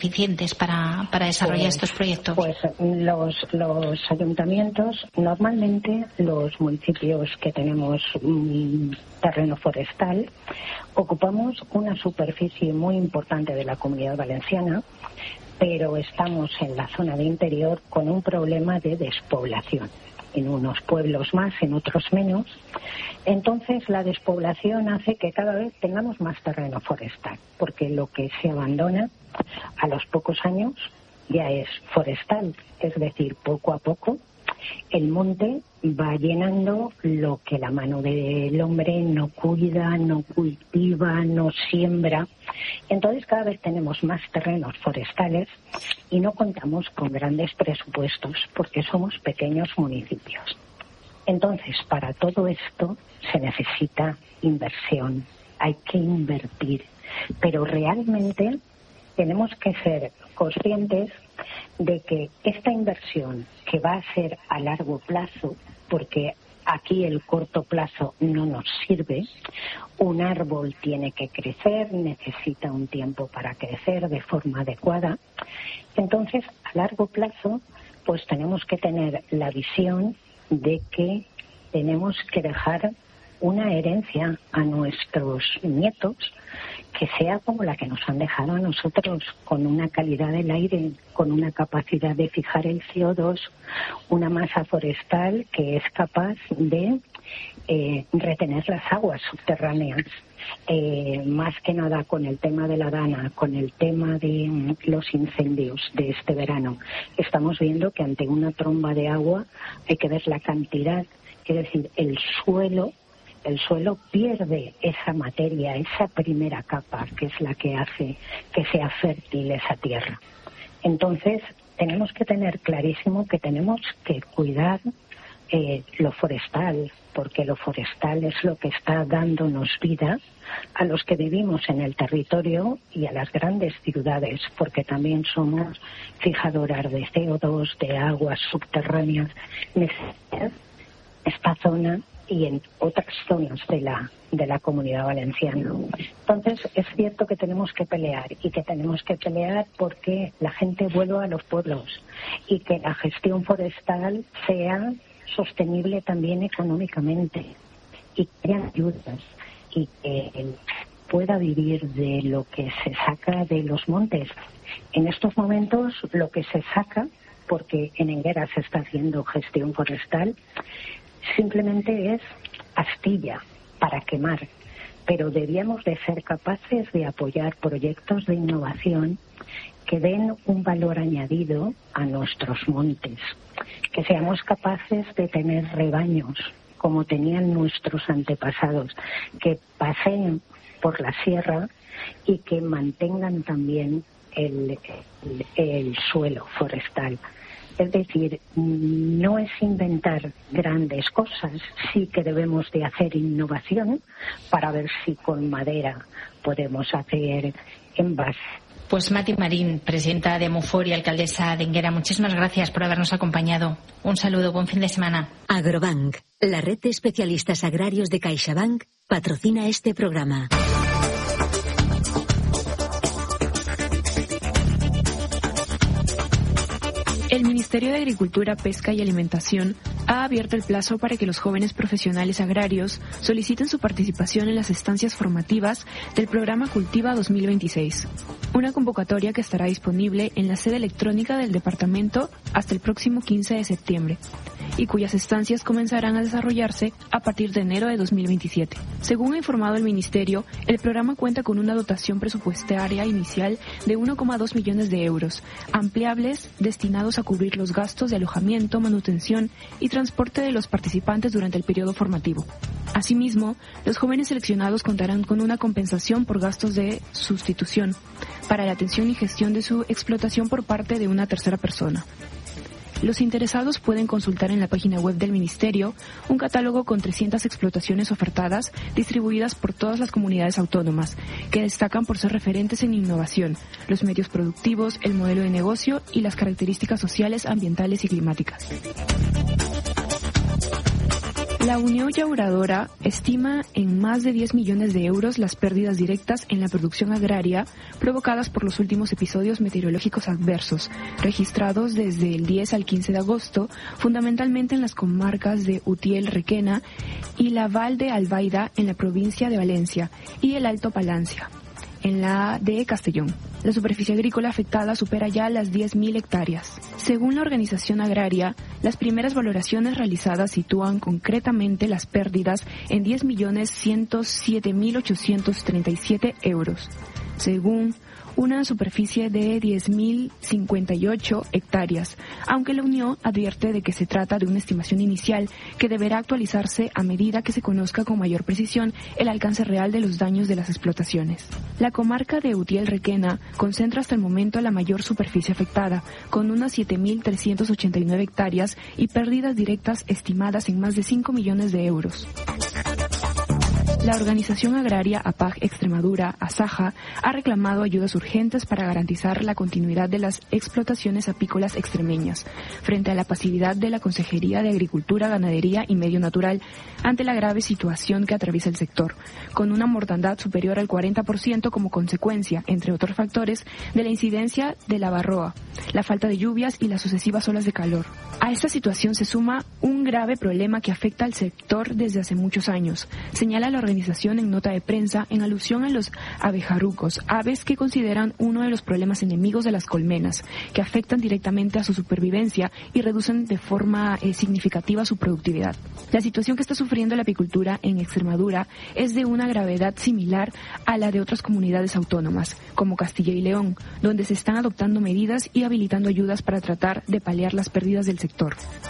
eficientes para desarrollar estos proyectos? Pues los ayuntamientos, normalmente los municipios que tenemos terreno forestal, ocupamos una superficie muy importante de la Comunidad Valenciana, pero estamos en la zona de interior con un problema de despoblación. En unos pueblos más, en otros menos. Entonces la despoblación hace que cada vez tengamos más terreno forestal, porque lo que se abandona a los pocos años ya es forestal, es decir, poco a poco el monte va llenando lo que la mano del hombre no cuida, no cultiva, no siembra. Entonces cada vez tenemos más terrenos forestales y no contamos con grandes presupuestos porque somos pequeños municipios. Entonces, para todo esto se necesita inversión, hay que invertir, pero realmente tenemos que ser conscientes de que esta inversión, que va a ser a largo plazo, porque aquí el corto plazo no nos sirve, un árbol tiene que crecer, necesita un tiempo para crecer de forma adecuada. Entonces, a largo plazo, pues tenemos que tener la visión de que tenemos que dejar una herencia a nuestros nietos que sea como la que nos han dejado a nosotros, con una calidad del aire, con una capacidad de fijar el CO2, una masa forestal que es capaz de retener las aguas subterráneas. Más que nada con el tema de la dana, con el tema de los incendios de este verano, estamos viendo que ante una tromba de agua hay que ver la cantidad, es decir, el suelo pierde esa materia, esa primera capa, que es la que hace que sea fértil esa tierra. Entonces, tenemos que tener clarísimo que tenemos que cuidar lo forestal, porque lo forestal es lo que está dándonos vida a los que vivimos en el territorio y a las grandes ciudades, porque también somos fijadoras de CO2, de aguas subterráneas. Necesitamos esta zona y en otras zonas de la Comunidad Valenciana. Entonces, es cierto que tenemos que pelear porque la gente vuelva a los pueblos y que la gestión forestal sea sostenible también económicamente y que haya ayudas y que pueda vivir de lo que se saca de los montes. En estos momentos lo que se saca, porque en Enguera se está haciendo gestión forestal, simplemente es astilla para quemar, pero debíamos de ser capaces de apoyar proyectos de innovación que den un valor añadido a nuestros montes, que seamos capaces de tener rebaños como tenían nuestros antepasados, que paseen por la sierra y que mantengan también el suelo forestal. Es decir, no es inventar grandes cosas, sí que debemos de hacer innovación para ver si con madera podemos hacer envases. Pues Mati Marín, presidenta de Mufor y alcaldesa de Enguera, muchísimas gracias por habernos acompañado. Un saludo, buen fin de semana. Agrobank, la red de especialistas agrarios de CaixaBank, patrocina este programa. El Ministerio de Agricultura, Pesca y Alimentación ha abierto el plazo para que los jóvenes profesionales agrarios soliciten su participación en las estancias formativas del programa Cultiva 2026, una convocatoria que estará disponible en la sede electrónica del departamento hasta el próximo 15 de septiembre y cuyas estancias comenzarán a desarrollarse a partir de enero de 2027. Según ha informado el Ministerio, el programa cuenta con una dotación presupuestaria inicial de 1,2 millones de euros, ampliables destinados a cubrir los gastos de alojamiento, manutención y transporte de los participantes durante el periodo formativo. Asimismo, los jóvenes seleccionados contarán con una compensación por gastos de sustitución para la atención y gestión de su explotación por parte de una tercera persona. Los interesados pueden consultar en la página web del Ministerio un catálogo con 300 explotaciones ofertadas distribuidas por todas las comunidades autónomas, que destacan por ser referentes en innovación, los medios productivos, el modelo de negocio y las características sociales, ambientales y climáticas. La Unión Llauradora estima en más de 10 millones de euros las pérdidas directas en la producción agraria provocadas por los últimos episodios meteorológicos adversos, registrados desde el 10 al 15 de agosto, fundamentalmente en las comarcas de Utiel-Requena y la Val de Albaida en la provincia de Valencia y el Alto Palancia en la de Castellón. La superficie agrícola afectada supera ya las 10.000 hectáreas. Según la organización agraria, las primeras valoraciones realizadas sitúan concretamente las pérdidas en 10.107.837 euros, según una superficie de 10.058 hectáreas, aunque la Unión advierte de que se trata de una estimación inicial que deberá actualizarse a medida que se conozca con mayor precisión el alcance real de los daños de las explotaciones. La comarca de Utiel-Requena concentra hasta el momento la mayor superficie afectada, con unas 7.389 hectáreas y pérdidas directas estimadas en más de 5 millones de euros. La organización agraria APAG Extremadura, ASAJA, ha reclamado ayudas urgentes para garantizar la continuidad de las explotaciones apícolas extremeñas, frente a la pasividad de la Consejería de Agricultura, Ganadería y Medio Natural ante la grave situación que atraviesa el sector, con una mortandad superior al 40% como consecuencia, entre otros factores, de la incidencia de la varroa, la falta de lluvias y las sucesivas olas de calor. A esta situación se suma un grave problema que afecta al sector desde hace muchos años, señala la organización en nota de prensa en alusión a los abejarucos, aves que consideran uno de los problemas enemigos de las colmenas, que afectan directamente a su supervivencia y reducen de forma significativa su productividad. La situación que está sufriendo la apicultura en Extremadura es de una gravedad similar a la de otras comunidades autónomas, como Castilla y León, donde se están adoptando medidas y habilitando ayudas para tratar de paliar las pérdidas del sector.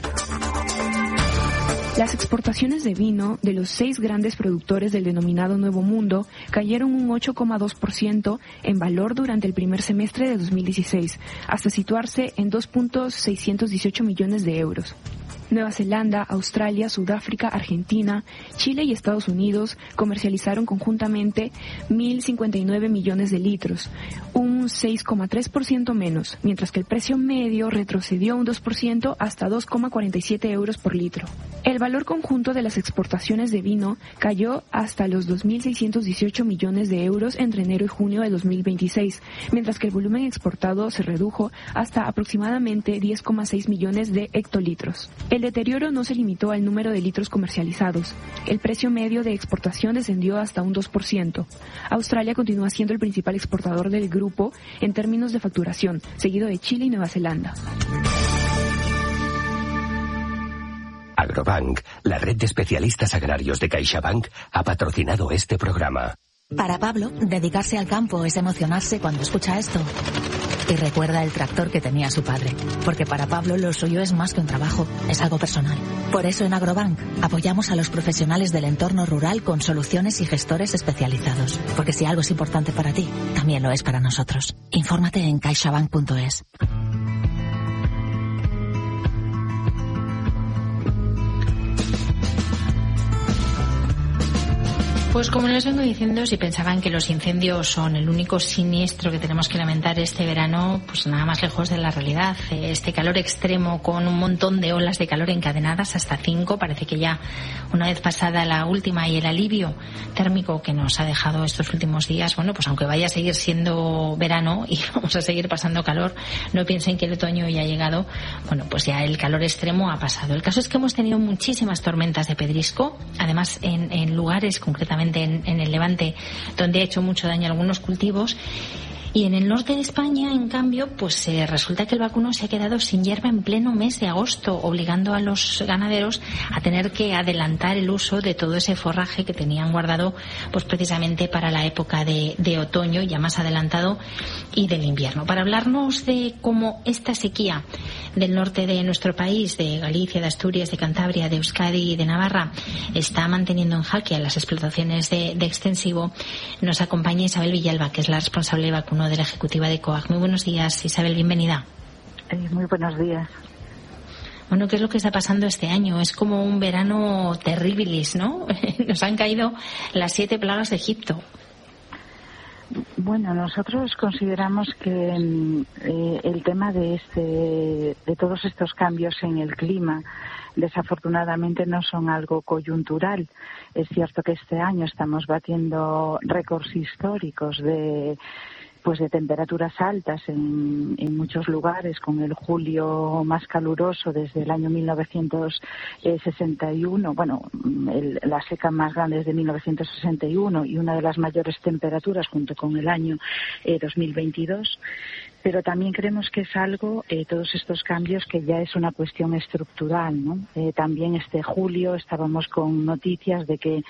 Las exportaciones de vino de los 6 grandes productores del denominado Nuevo Mundo cayeron un 8,2% en valor durante el primer semestre de 2016, hasta situarse en 2.618 millones de euros. Nueva Zelanda, Australia, Sudáfrica, Argentina, Chile y Estados Unidos comercializaron conjuntamente 1.059 millones de litros, un 6,3% menos, mientras que el precio medio retrocedió un 2% hasta 2,47 euros por litro. El valor conjunto de las exportaciones de vino cayó hasta los 2.618 millones de euros entre enero y junio de 2026, mientras que el volumen exportado se redujo hasta aproximadamente 10,6 millones de hectolitros. El deterioro no se limitó al número de litros comercializados. El precio medio de exportación descendió hasta un 2%. Australia continúa siendo el principal exportador del grupo en términos de facturación, seguido de Chile y Nueva Zelanda. Agrobank, la red de especialistas agrarios de CaixaBank, ha patrocinado este programa. Para Pablo, dedicarse al campo es emocionarse cuando escucha esto. Y recuerda el tractor que tenía su padre. Porque para Pablo lo suyo es más que un trabajo, es algo personal. Por eso en Agrobank apoyamos a los profesionales del entorno rural con soluciones y gestores especializados. Porque si algo es importante para ti, también lo es para nosotros. Infórmate en caixabank.es. Pues como les vengo diciendo, si pensaban que los incendios son el único siniestro que tenemos que lamentar este verano, pues nada más lejos de la realidad. Este calor extremo con un montón de olas de calor encadenadas, hasta 5, parece que ya una vez pasada la última y el alivio térmico que nos ha dejado estos últimos días, bueno, pues aunque vaya a seguir siendo verano y vamos a seguir pasando calor, no piensen que el otoño ya ha llegado, bueno, pues ya el calor extremo ha pasado. El caso es que hemos tenido muchísimas tormentas de pedrisco, además en lugares concretamente en el Levante, donde ha hecho mucho daño a algunos cultivos. Y en el norte de España, en cambio, pues resulta que el vacuno se ha quedado sin hierba en pleno mes de agosto, obligando a los ganaderos a tener que adelantar el uso de todo ese forraje que tenían guardado, pues precisamente para la época de otoño, ya más adelantado, y del invierno. Para hablarnos de cómo esta sequía del norte de nuestro país, de Galicia, de Asturias, de Cantabria, de Euskadi y de Navarra, está manteniendo en jaque a las explotaciones de extensivo, nos acompaña Isabel Villalba, que es la responsable de vacuno de la ejecutiva de COAG. Muy buenos días, Isabel, bienvenida. Muy buenos días. Bueno, ¿qué es lo que está pasando este año? Es como un verano terribilis, ¿no? Nos han caído las 7 plagas de Egipto. Bueno, nosotros consideramos que el tema de todos estos cambios en el clima desafortunadamente no son algo coyuntural. Es cierto que este año estamos batiendo récords históricos de temperaturas altas en muchos lugares, con el julio más caluroso desde el año 1961, la seca más grande desde 1961 y una de las mayores temperaturas junto con el año 2022. Pero también creemos que es algo, todos estos cambios, que ya es una cuestión estructural, ¿no? También este julio estábamos con noticias de que,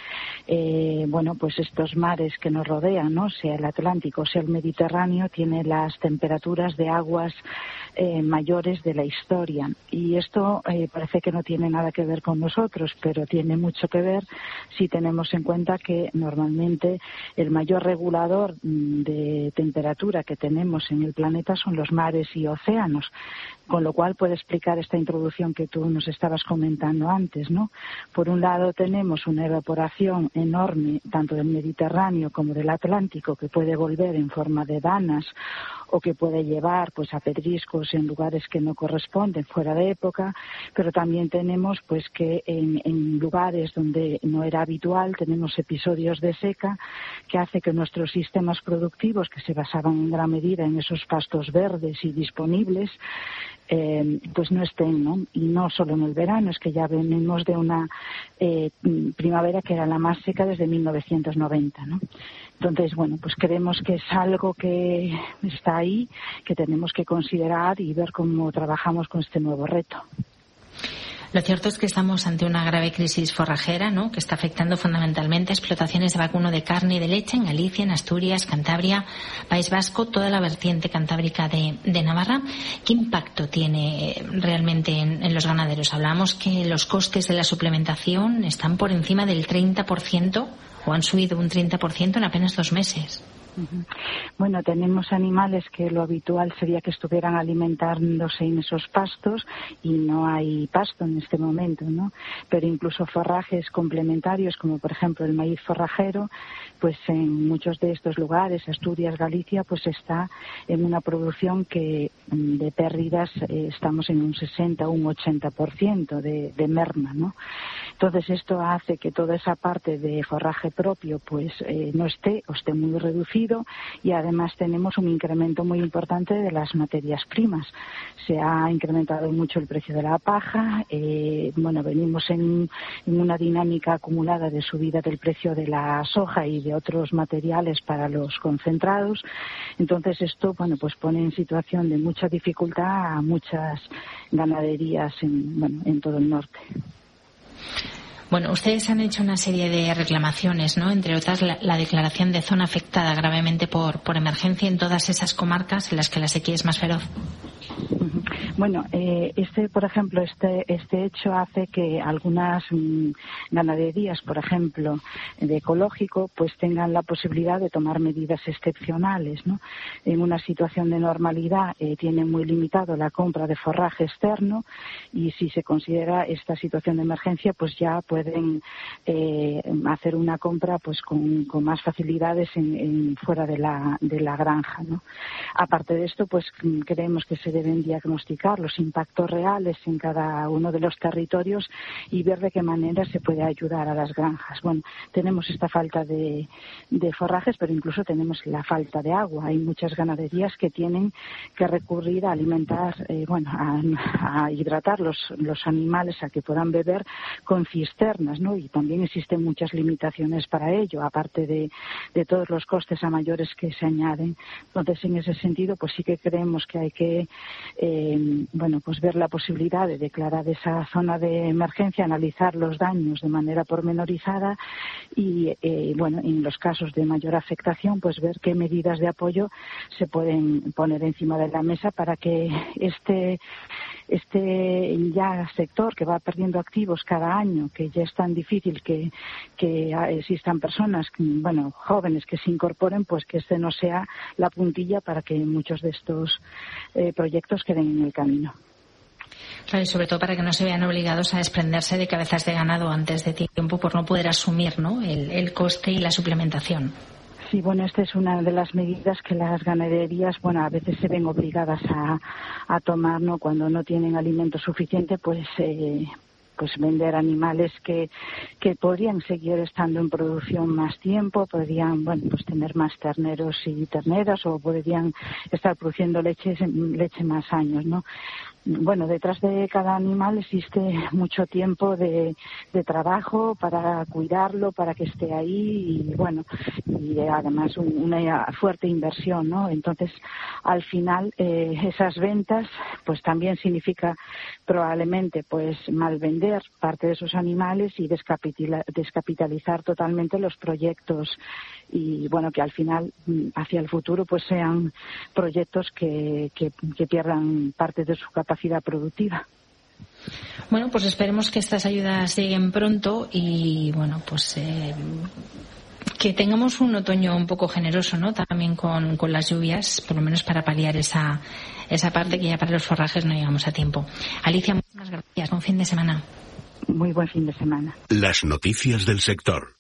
estos mares que nos rodean, ¿no? Sea el Atlántico, sea el Mediterráneo, tiene las temperaturas de aguas mayores de la historia. Y esto parece que no tiene nada que ver con nosotros, pero tiene mucho que ver si tenemos en cuenta que normalmente el mayor regulador de temperatura que tenemos en el planeta son los mares y océanos, con lo cual puede explicar esta introducción que tú nos estabas comentando antes, ¿no? Por un lado tenemos una evaporación enorme tanto del Mediterráneo como del Atlántico, que puede volver en forma de danas o que puede llevar a pedriscos en lugares que no corresponden, fuera de época, pero también tenemos que en lugares donde no era habitual tenemos episodios de seca que hace que nuestros sistemas productivos, que se basaban en gran medida en esos pastos verdes y disponibles, no estén, ¿no? Y no solo en el verano, es que ya venimos de una primavera que era la más seca desde 1990, ¿no? Entonces, creemos que es algo que está ahí, que tenemos que considerar y ver cómo trabajamos con este nuevo reto. Lo cierto es que estamos ante una grave crisis forrajera, ¿no?, que está afectando fundamentalmente explotaciones de vacuno de carne y de leche en Galicia, en Asturias, Cantabria, País Vasco, toda la vertiente cantábrica de Navarra. ¿Qué impacto tiene realmente en los ganaderos? Hablábamos que los costes de la suplementación están por encima del 30% o han subido un 30% en apenas 2 meses. Tenemos animales que lo habitual sería que estuvieran alimentándose en esos pastos y no hay pasto en este momento, ¿no? Pero incluso forrajes complementarios, como por ejemplo el maíz forrajero, en muchos de estos lugares, Asturias, Galicia, está en una producción que de pérdidas estamos en un 60 o un 80% de merma, ¿no? Entonces esto hace que toda esa parte de forraje propio no esté o esté muy reducido, y además tenemos un incremento muy importante de las materias primas. Se ha incrementado mucho el precio de la paja, venimos en una dinámica acumulada de subida del precio de la soja y de otros materiales para los concentrados. Entonces esto pone en situación de mucha dificultad a muchas ganaderías en todo el norte. Ustedes han hecho una serie de reclamaciones, ¿no? Entre otras, la declaración de zona afectada gravemente por emergencia en todas esas comarcas en las que la sequía es más feroz. Por ejemplo, este hecho hace que algunas ganaderías, por ejemplo, de ecológico, tengan la posibilidad de tomar medidas excepcionales, ¿no? En una situación de normalidad tienen muy limitado la compra de forraje externo, y si se considera esta situación de emergencia, ya pueden hacer una compra con más facilidades fuera de la granja, ¿no? Aparte de esto, creemos que se deben diagnosticar los impactos reales en cada uno de los territorios y ver de qué manera se puede ayudar a las granjas. Tenemos esta falta de forrajes, pero incluso tenemos la falta de agua. Hay muchas ganaderías que tienen que recurrir a alimentar, a hidratar los animales, a que puedan beber con cisternas, ¿no? Y también existen muchas limitaciones para ello, aparte de todos los costes a mayores que se añaden. Entonces, en ese sentido, sí que creemos que hay que ver la posibilidad de declarar esa zona de emergencia, analizar los daños de manera pormenorizada y, en los casos de mayor afectación, ver qué medidas de apoyo se pueden poner encima de la mesa para que este ya sector que va perdiendo activos cada año, que ya es tan difícil que existan personas, jóvenes que se incorporen, que este no sea la puntilla para que muchos de estos proyectos queden en el camino. Claro, y sobre todo para que no se vean obligados a desprenderse de cabezas de ganado antes de tiempo por no poder asumir, ¿no?, el coste y la suplementación. Sí, esta es una de las medidas que las ganaderías, a veces se ven obligadas a tomar, ¿no?, cuando no tienen alimento suficiente, pues vender animales que podrían seguir estando en producción más tiempo, podrían, bueno, pues tener más terneros y terneras, o podrían estar produciendo leche más años, ¿no? Bueno, detrás de cada animal existe mucho tiempo de trabajo para cuidarlo, para que esté ahí, y bueno, y además una fuerte inversión, ¿no? Entonces, al final, esas ventas, pues también significa probablemente, pues, mal vender parte de esos animales y descapitalizar totalmente los proyectos, y bueno, que al final, hacia el futuro, pues sean proyectos que pierdan parte de su capacidad productiva. Bueno, pues esperemos que estas ayudas lleguen pronto y, bueno, pues que tengamos un otoño un poco generoso, ¿no? También con las lluvias, por lo menos para paliar esa parte que ya para los forrajes no llegamos a tiempo. Alicia, muchas gracias. Buen fin de semana. Muy buen fin de semana. Las noticias del sector.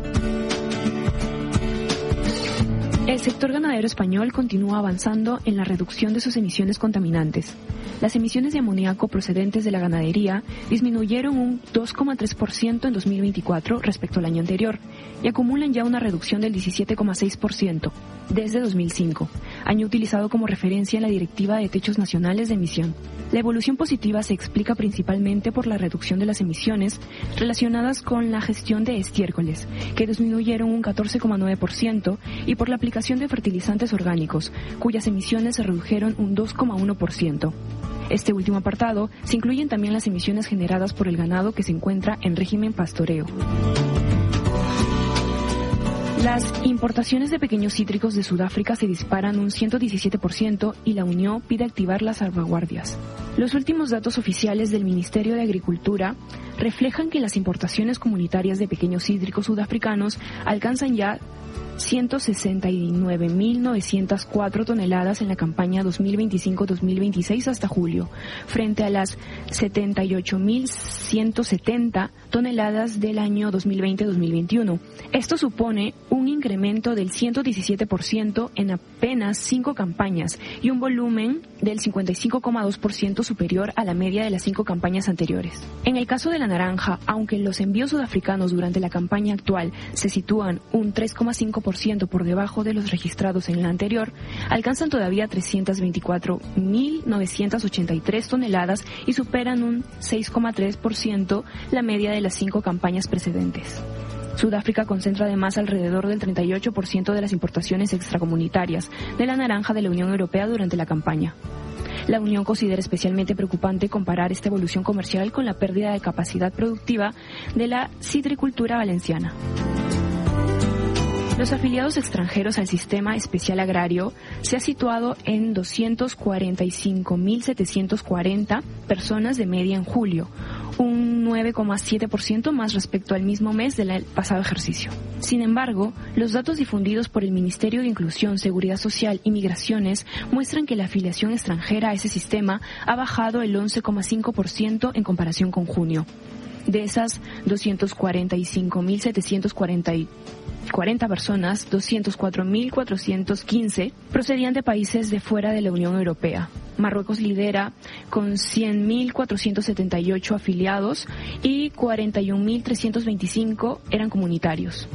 El sector ganadero español continúa avanzando en la reducción de sus emisiones contaminantes. Las emisiones de amoníaco procedentes de la ganadería disminuyeron un 2,3% en 2024 respecto al año anterior y acumulan ya una reducción del 17,6% desde 2005, año utilizado como referencia en la Directiva de Techos Nacionales de Emisión. La evolución positiva se explica principalmente por la reducción de las emisiones relacionadas con la gestión de estiércoles, que disminuyeron un 14,9%, y por la aplicación de fertilizantes orgánicos, cuyas emisiones se redujeron un 2,1%. Este último apartado se incluyen también las emisiones generadas por el ganado que se encuentra en régimen pastoreo. Las importaciones de pequeños cítricos de Sudáfrica se disparan un 117% y la Unión pide activar las salvaguardias. Los últimos datos oficiales del Ministerio de Agricultura reflejan que las importaciones comunitarias de pequeños cítricos sudafricanos alcanzan ya 169.904 toneladas en la campaña 2025-2026 hasta julio, frente a las 78.170 toneladas del año 2020-2021. Esto supone un incremento del 117% en apenas 5 campañas y un volumen del 55,2% superior a la media de las 5 campañas anteriores. En el caso de la naranja, aunque los envíos sudafricanos durante la campaña actual se sitúan un 3,5% por debajo de los registrados en la anterior, alcanzan todavía 324.983 toneladas y superan un 6,3% la media de las 5 campañas precedentes. Sudáfrica concentra además alrededor del 38% de las importaciones extracomunitarias de la naranja de la Unión Europea durante la campaña. La Unión considera especialmente preocupante comparar esta evolución comercial con la pérdida de capacidad productiva de la citricultura valenciana. Los afiliados extranjeros al sistema especial agrario se ha situado en 245.740 personas de media en julio, un 9,7% más respecto al mismo mes del pasado ejercicio. Sin embargo, los datos difundidos por el Ministerio de Inclusión, Seguridad Social y Migraciones muestran que la afiliación extranjera a ese sistema ha bajado el 11,5% en comparación con junio. De esas 245.740 personas, 204.415 procedían de países de fuera de la Unión Europea. Marruecos lidera con 100.478 afiliados y 41.325 eran comunitarios.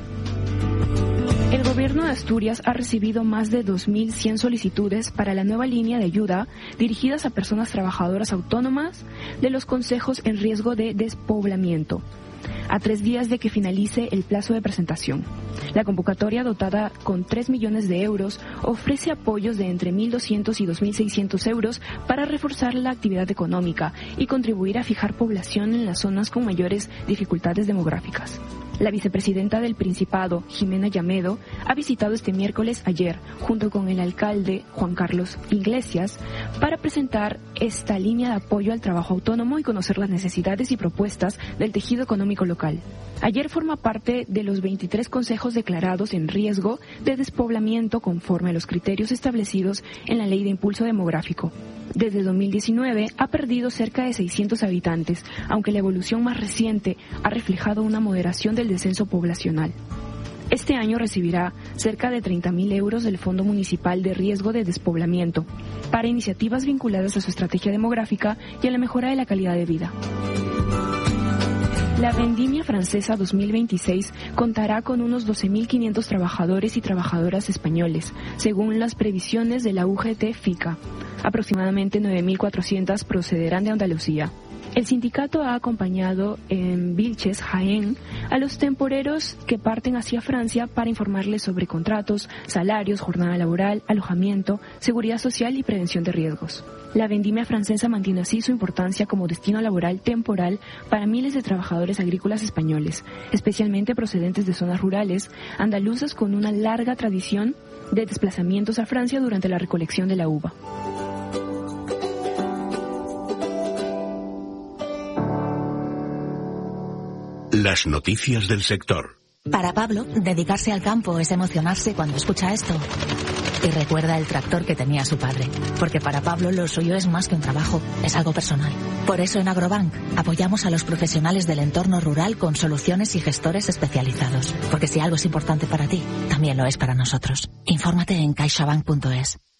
El gobierno de Asturias ha recibido más de 2.100 solicitudes para la nueva línea de ayuda dirigidas a personas trabajadoras autónomas de los consejos en riesgo de despoblamiento, a 3 días de que finalice el plazo de presentación. La convocatoria, dotada con 3 millones de euros, ofrece apoyos de entre 1.200 y 2.600 euros para reforzar la actividad económica y contribuir a fijar población en las zonas con mayores dificultades demográficas. La vicepresidenta del Principado, Jimena Llamedo, ha visitado este miércoles ayer, junto con el alcalde Juan Carlos Iglesias, para presentar esta línea de apoyo al trabajo autónomo y conocer las necesidades y propuestas del tejido económico local. Ayer forma parte de los 23 consejos declarados en riesgo de despoblamiento conforme a los criterios establecidos en la Ley de Impulso Demográfico. Desde 2019 ha perdido cerca de 600 habitantes, aunque la evolución más reciente ha reflejado una moderación del descenso poblacional. Este año recibirá cerca de 30.000 euros del Fondo Municipal de Riesgo de Despoblamiento para iniciativas vinculadas a su estrategia demográfica y a la mejora de la calidad de vida. La vendimia francesa 2026 contará con unos 12.500 trabajadores y trabajadoras españoles, según las previsiones de la UGT-FICA. Aproximadamente 9.400 procederán de Andalucía. El sindicato ha acompañado en Vilches, Jaén, a los temporeros que parten hacia Francia para informarles sobre contratos, salarios, jornada laboral, alojamiento, seguridad social y prevención de riesgos. La vendimia francesa mantiene así su importancia como destino laboral temporal para miles de trabajadores agrícolas españoles, especialmente procedentes de zonas rurales, andaluzas con una larga tradición de desplazamientos a Francia durante la recolección de la uva. Las noticias del sector. Para Pablo, dedicarse al campo es emocionarse cuando escucha esto. Y recuerda el tractor que tenía su padre. Porque para Pablo lo suyo es más que un trabajo, es algo personal. Por eso en Agrobank apoyamos a los profesionales del entorno rural con soluciones y gestores especializados. Porque si algo es importante para ti, también lo es para nosotros. Infórmate en caixabank.es.